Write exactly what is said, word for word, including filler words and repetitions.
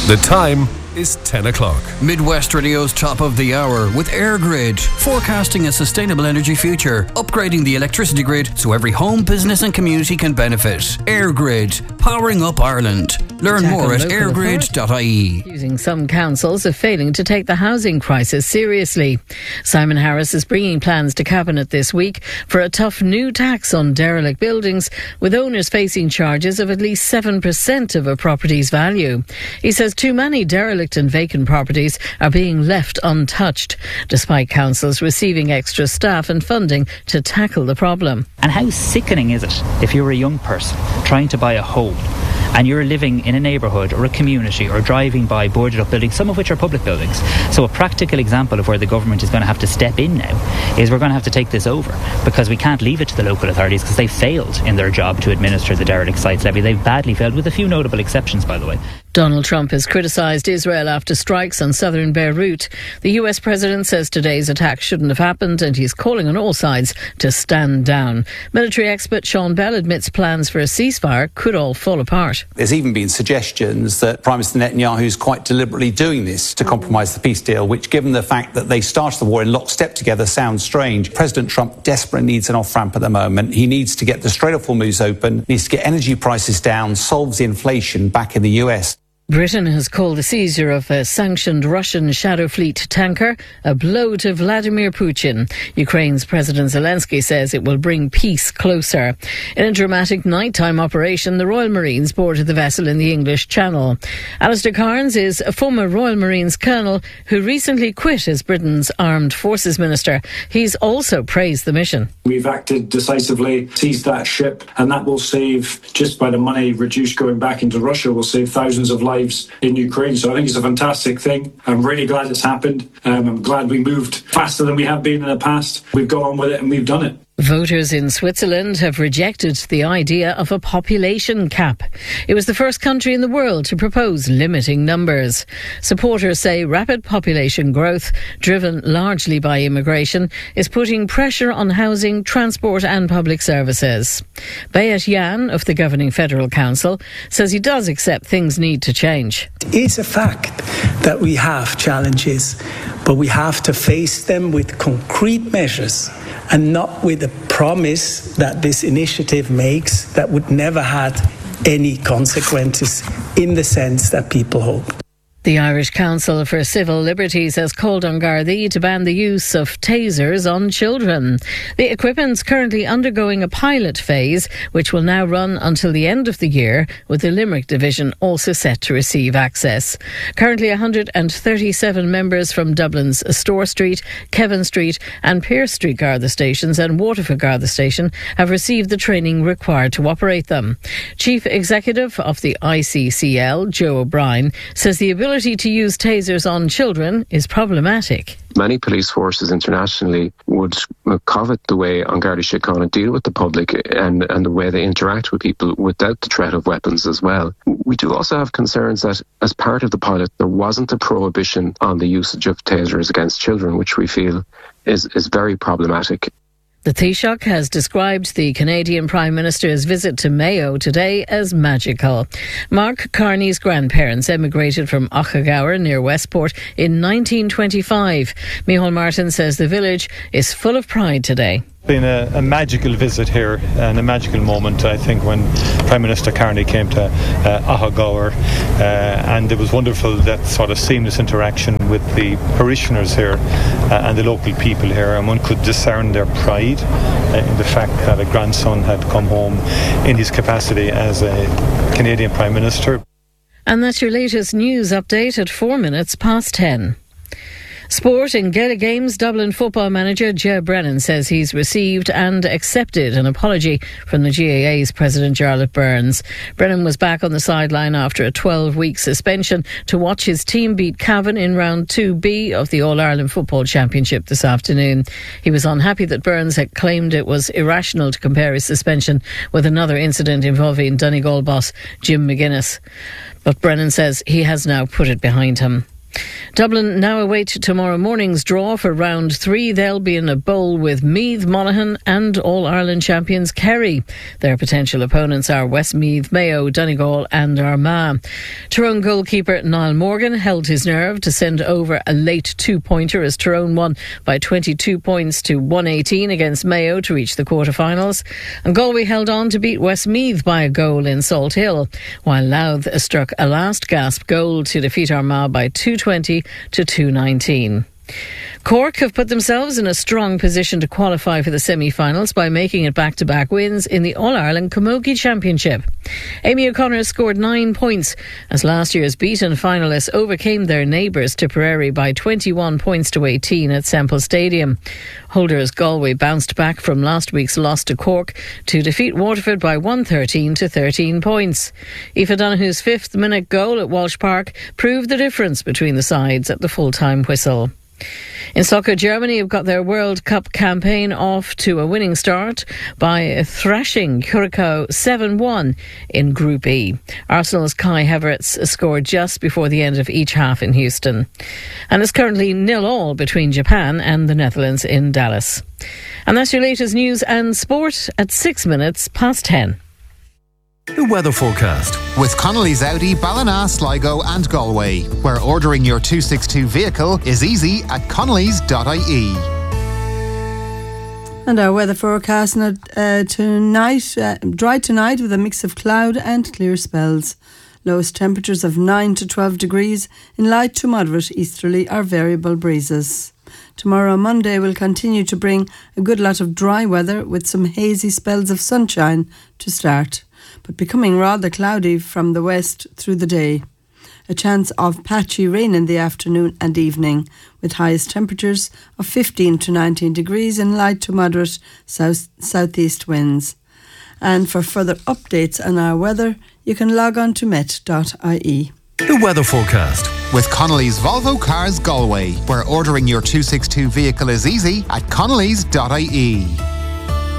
The time is ten o'clock. Midwest Radio's top of the hour with EirGrid, forecasting a sustainable energy future, upgrading the electricity grid so every home, business and community can benefit. EirGrid, powering up Ireland. Learn more at airgrid dot I E. Accusing some councils of failing to take the housing crisis seriously. Simon Harris is bringing plans to Cabinet this week for a tough new tax on derelict buildings, with owners facing charges of at least seven percent of a property's value. He says too many derelict and vacant properties are being left untouched, despite councils receiving extra staff and funding to tackle the problem. And how sickening is it if you're a young person trying to buy a home and you're living in a neighbourhood or a community or driving by boarded up buildings, some of which are public buildings. So a practical example of where the government is going to have to step in now is we're going to have to take this over, because we can't leave it to the local authorities because they've failed in their job to administer the derelict sites levy. They've badly failed, with a few notable exceptions, by the way. Donald Trump has criticised Israel after strikes on southern Beirut. The U S president says today's attack shouldn't have happened, and he's calling on all sides to stand down. Military expert Sean Bell admits plans for a ceasefire could all fall apart. There's even been suggestions that Prime Minister Netanyahu is quite deliberately doing this to compromise the peace deal, which, given the fact that they started the war in lockstep together, sounds strange. President Trump desperately needs an off-ramp at the moment. He needs to get the Strait of Hormuz open, needs to get energy prices down, solves the inflation back in the U S. Britain has called the seizure of a sanctioned Russian Shadow Fleet tanker a blow to Vladimir Putin. Ukraine's President Zelensky says it will bring peace closer. In a dramatic nighttime operation, the Royal Marines boarded the vessel in the English Channel. Alistair Carnes is a former Royal Marines colonel who recently quit as Britain's Armed Forces Minister. He's also praised the mission. We've acted decisively, seized that ship, and that will save, just by the money reduced going back into Russia, will save thousands of lives in Ukraine. So I think it's a fantastic thing. I'm really glad it's happened. Um, I'm glad we moved faster than we have been in the past. We've got on with it and we've done it. Voters in Switzerland have rejected the idea of a population cap. It was the first country in the world to propose limiting numbers. Supporters say rapid population growth, driven largely by immigration, is putting pressure on housing, transport and public services. Bayat Jan of the governing Federal Council says he does accept things need to change. It's a fact that we have challenges, but we have to face them with concrete measures, and not with a promise that this initiative makes that would never have any consequences in the sense that people hope. The Irish Council for Civil Liberties has called on Gardaí to ban the use of tasers on children. The equipment's currently undergoing a pilot phase, which will now run until the end of the year, with the Limerick division also set to receive access. Currently one hundred thirty-seven members from Dublin's Store Street, Kevin Street and Pearse Street Garda stations and Waterford Garda station have received the training required to operate them. Chief Executive of the I C C L, Joe O'Brien, says the ability to use tasers on children is problematic. Many police forces internationally would covet the way An Garda Síochána deal with the public and, and the way they interact with people without the threat of weapons as well. We do also have concerns that as part of the pilot there wasn't a prohibition on the usage of tasers against children, which we feel is, is very problematic. The Taoiseach has described the Canadian Prime Minister's visit to Mayo today as magical. Mark Carney's grandparents emigrated from Ochagawa near Westport in nineteen twenty-five. Micheál Martin says the village is full of pride today. It's been a, a magical visit here and a magical moment, I think, when Prime Minister Carney came to uh, Ochagawa, uh, and it was wonderful, that sort of seamless interaction with the parishioners here uh, and the local people here, and one could discern their pride uh, in the fact that a grandson had come home in his capacity as a Canadian Prime Minister. And that's your latest news update at four minutes past ten. Sport in Gaelic Games, Dublin football manager Ger Brennan says he's received and accepted an apology from the G A A's President Jarlath Burns. Brennan was back on the sideline after a twelve-week suspension to watch his team beat Cavan in round two B of the All-Ireland Football Championship this afternoon. He was unhappy that Burns had claimed it was irrational to compare his suspension with another incident involving Donegal boss Jim McGuinness. But Brennan says he has now put it behind him. Dublin now await tomorrow morning's draw for round three. They'll be in a bowl with Meath, Monaghan and All-Ireland champions Kerry. Their potential opponents are Westmeath, Mayo, Donegal and Armagh. Tyrone goalkeeper Niall Morgan held his nerve to send over a late two-pointer as Tyrone won by twenty-two points to one eighteen against Mayo to reach the quarter-finals. And Galway held on to beat Westmeath by a goal in Salt Hill, while Louth struck a last-gasp goal to defeat Armagh by two twenty to two nineteen. Cork have put themselves in a strong position to qualify for the semi-finals by making it back-to-back wins in the All-Ireland Camogie Championship. Amy O'Connor scored nine points as last year's beaten finalists overcame their neighbours Tipperary by twenty-one points to eighteen at Semple Stadium. Holders Galway bounced back from last week's loss to Cork to defeat Waterford by one thirteen to thirteen points. Aoife Donohue's fifth minute goal at Walsh Park proved the difference between the sides at the full-time whistle. In soccer, Germany have got their World Cup campaign off to a winning start by thrashing Curacao seven one in Group E. Arsenal's Kai Havertz scored just before the end of each half in Houston. And it's currently nil all between Japan and the Netherlands in Dallas. And that's your latest news and sport at six minutes past ten. The weather forecast with Connolly's Audi, Ballina, Sligo and Galway, where ordering your two sixty-two vehicle is easy at connellys dot I E. And our weather forecast uh, tonight, uh, dry tonight with a mix of cloud and clear spells. Lowest temperatures of nine to twelve degrees in light to moderate easterly or variable breezes. Tomorrow, Monday, will continue to bring a good lot of dry weather with some hazy spells of sunshine to start, but becoming rather cloudy from the west through the day. A chance of patchy rain in the afternoon and evening, with highest temperatures of fifteen to nineteen degrees and light to moderate south southeast winds. And for further updates on our weather, you can log on to met dot I E. The weather forecast with Connolly's Volvo Cars Galway, where ordering your two sixty-two vehicle is easy at connellys dot I E.